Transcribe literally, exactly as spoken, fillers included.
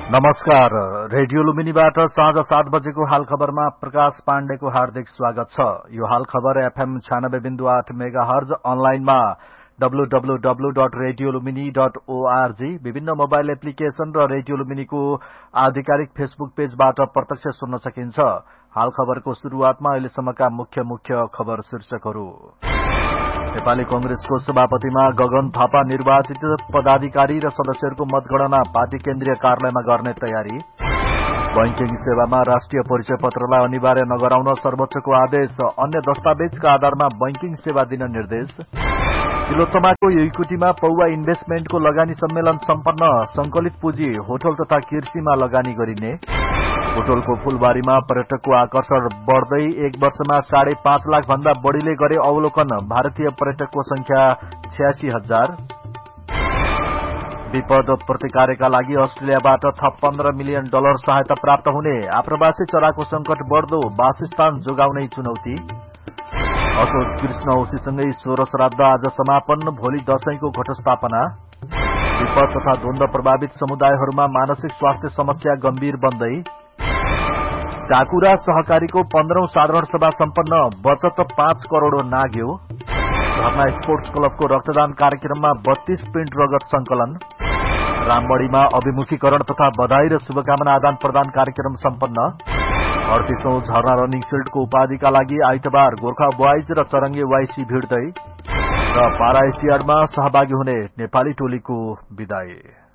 नमस्कार। रेडियो लुम्बिनीबाट साँझ सात बजेको हाल खबरमा प्रकाश पाण्डेको हार्दिक स्वागत छ। यो हाल खबर एफएम छयानब्बे बिन्दु आठ मेगा हर्ज, अनलाइनमा W W W dot radio Lumbini dot ORG, विभिन्न मोबाइल एप्लिकेशन र रेडियो लुम्बिनीको आधिकारिक फेसबुक पेजबाट प्रत्यक्ष सुन्न सकिन्छ। हाल खबरको शुरूआतमा अहिलेसम्मका मुख्य मुख्य खबर शीर्षकहरू। नेपाली कंग्रेसको सभापतिमा गगन थापा निर्वाचित, पदाधिकारी र सदस्यहरूको मतगणना पार्टी केन्द्रीय कार्यालयमा गर्ने तयारी। बैंकिङ सेवामा राष्ट्रिय परिचय पत्रलाई अनिवार्य नगराउन सर्वोच्चको आदेश, अन्य दस्तावेजका आधारमा बैंकिङ सेवा दिन निर्देश। तिलोत्तमाको इक्विटीमा पौवा इन्भेस्टमेन्टको लगानी सम्मेलन सम्पन्न, संकलित पुँजी होटल तथा कृषिमा लगानी गरिने। होटलको फूलबारीमा पर्यटकको आकर्षण बढ्दै, एक वर्षमा साढे पाँच लाख भन्दा बढ़ीले गरे अवलोकन, भारतीय पर्यटकको संख्या छयासी हजार। विपद प्रतिकारका लागि अस्ट्रेलियाबाट थप पन्ध्र मिलियन डलर सहायता प्राप्त हुने, आप्रवासी चराको संकट बढ्दो, वासस्थान जोगाउनै चुनौती। अशोक कृष्ण औसीसँगै सोह्र श्राद्ध आज समापन, भोलि दशैंको घटस्थापना। विपद तथा द्वन्द्व प्रभावित समुदायहरूमा मानसिक स्वास्थ्य समस्या गम्भीर बन्दै। टाकुरा सहकारीको पन्ध्रौं साधारण सभा सम्पन्न, बचत पाँच करोड़ नाग्यो। धर्ना स्पोर्ट्स क्लबको रक्तदान कार्यक्रममा बत्तीस पिण्ड रगत संकलन। रामबड़ीमा अभिमुखीकरण तथा बधाई र शुभकामना आदान प्रदान कार्यक्रम सम्पन्न। अडतीसौं झरना रनिङ फिल्डको उपाधिका लागि आइतबार गोर्खा बोइज र चरङ्गे वाइसी भिड्दै। र पारा एसियाडमा सहभागी हुने नेपाली टोलीको विदाई।